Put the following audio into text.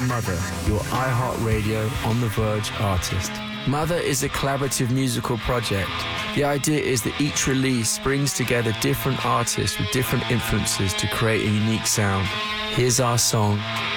Mother, your iHeartRadio On The Verge artist. Mother is a collaborative musical project. The idea is that each release brings together different artists with different influences to create a unique sound. Here's our song,